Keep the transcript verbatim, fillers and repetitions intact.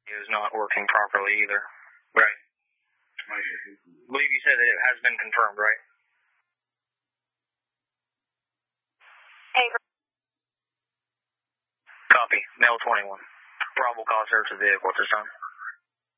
is not working properly either. Right. I believe you said that it has been confirmed, right? Hey. Copy. Mail twenty-one. Probable cause search of the vehicle at this time.